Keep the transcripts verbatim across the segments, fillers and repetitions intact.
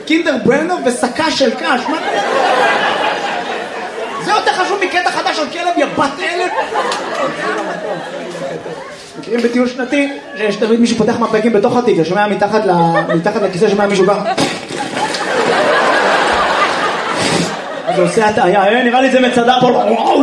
קינדר ברנו ושקה של קש. זה יותר חשוב מקטע חדש על כלב, יא בת אלף. מכירים בטיול שנתי, שיש תמיד מישהו פותח מפקים בתוך התיק, שומע מתחת לכיסא, שומע מישהו בא. אז הוא עושה הטעיה, נראה לי זה מצדה פה, וואו!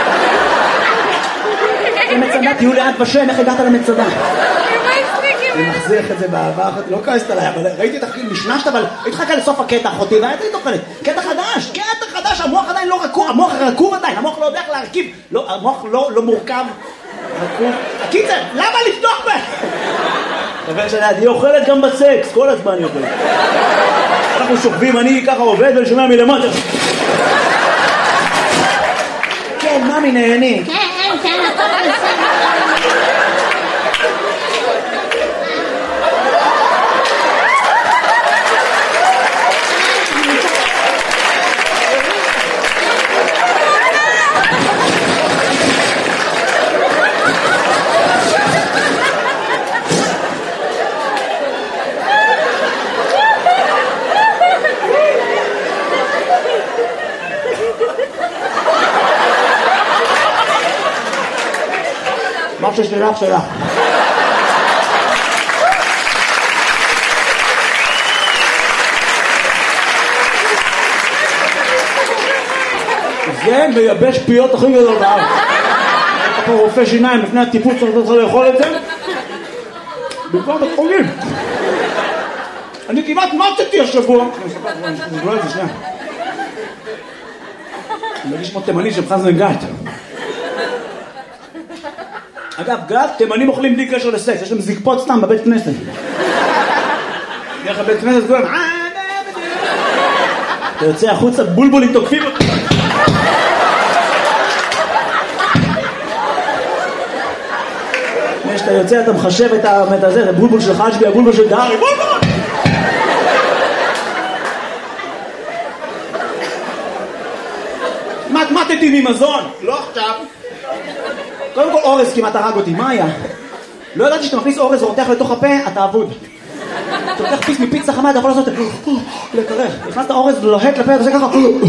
זה מצדה, תהיו לאט בשם, איך הגעת למצדה? אני מחזיח את זה באהבה, לא כעסת עליי, אבל ראיתי את הכי משנשת, אבל התחכה לסוף הקטע אחותי, והייתי תוכלת, קטע חדש, קטע חדש, המוח עדיין לא רקוב, המוח רקוב עדיין, המוח לא יודע איך להרכיב, המוח לא מורכב, רקוב. הקיצר, למה לפתוח בה? חבר שלי, היא אוכלת גם בסקס, כל הזמן היא אוכלת. אנחנו שוכבים, אני ככה עובד ולשומע מלמטה. כן, ממי נהני. כן, כן, הכל בסדר. מה ששלך שלך. זה מייבש פיות הכי גדול בארץ. אתה פה רופא שיניים לפני הטיפול צריך לאכול את זה במקום בית חולים. אני כמעט מתתי השבוע. אני אספר את זה שנייה. אני מרגיש כמו תימני של חזן גת. אגב, גת, תימנים אוכלים בלי קשר לסקס, יש להם זקפות סתם בבית כנסת. דרך הבית כנסת כולם, אתה יוצא החוצה, בולבולים תוקפים אותי. כשאתה יוצא אתה מחשב את הזה, זה בולבול של חג'בי, הבולבול של דארי, בולבול! מתמטתי ממזון, לא עכשיו. קודם כל אורז כמעט הרג אותי, מה היה? לא ידעתי שאתה מכניס אורז ורותח לתוך הפה, אתה אבוד. אתה לוקח פיס מפיצה חמה, אתה יכול לעשות את זה, לקרח. נכנסת אורז לוהט לפה, אתה עושה ככה,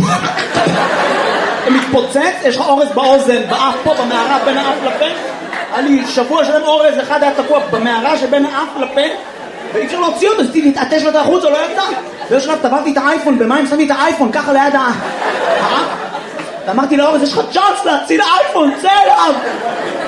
אתה מתפוצץ, יש לך אורז באוזן, באף פה, במערה, בין האף לפה. היה לי שבוע שלם אורז, אחד היה תקוע במערה שבין האף לפה, ואי אפשר להוציא אותו, אז תתעטש לו את החוץ, או לא יצא. באיזשהו שלב טבעתי את האייפון, במים שמתי את האייפון, ככה ליד האף. אמרתי לאורז, יש לך צ'אנס להציל האייפון, צא אליו!